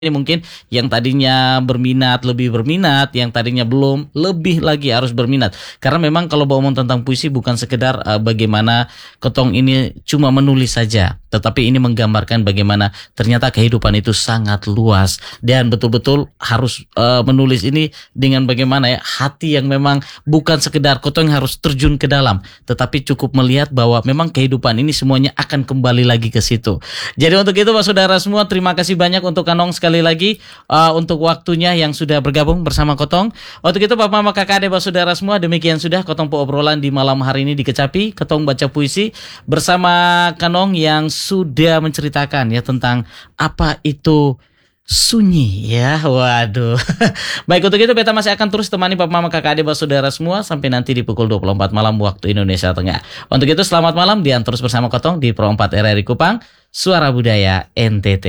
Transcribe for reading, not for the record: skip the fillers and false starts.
ini mungkin yang tadinya berminat lebih berminat, yang tadinya belum lebih lagi harus berminat. Karena memang kalau ngomong tentang puisi bukan sekedar bagaimana Kotong ini cuma menulis saja, tetapi ini menggambarkan bagaimana ternyata kehidupan itu sangat luas dan betul-betul harus menulis ini dengan bagaimana ya hati yang memang bukan sekedar Kotong harus terjun ke dalam, tetapi cukup melihat bahwa memang kehidupan ini semuanya akan kembali lagi ke situ. Jadi untuk itu Pak Saudara semua, terima kasih banyak untuk Kanong sekali lagi untuk waktunya yang sudah bergabung bersama Kotong. Untuk itu Bapak Mama Kakak Adik Pak Saudara semua, demikian sudah Kotong obrolan di malam hari ini di Kecapi. Kotong baca puisi bersama Kanong yang sudah menceritakan ya tentang apa itu sunyi ya. Waduh. Baik, untuk itu beta masih akan terus temani Bapak Mama Kakak Adik Saudara semua sampai nanti di pukul 24 malam waktu Indonesia Tengah. Untuk itu selamat malam, dan terus bersama Kotong di Pro 4 RRI Kupang, Suara Budaya NTT.